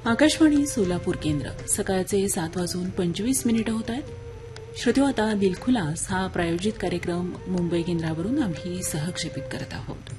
आकाशवाणी सोलापूर केंद्र सकाळचे 7:25 होत आहेत. श्रोत्यो, आता दिलखुलास हा प्रायोजित कार्यक्रम मुंबई केंद्रावरून आम्ही सहक्षेपित करत आहोत.